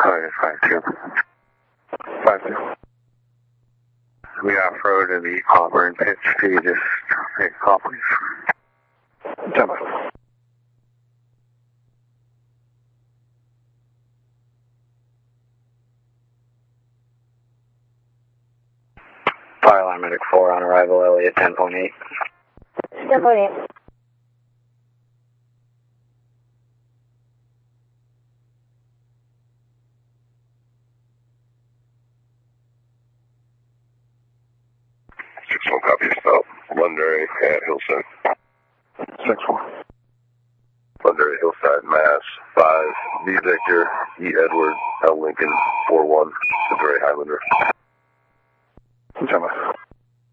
Target 5-2. 5-2. We off-road in the Auburn pitch. Can you just make a call, please? 10. Fire line medic 4 on arrival, Elliot 10.8. 10.8. One copy yourself. Londonderry at Hillside. 6-1. Londonderry, Hillside, Mass. 5, V Victor, E Edward, L Lincoln, 4-1, Missouri Highlander. 10.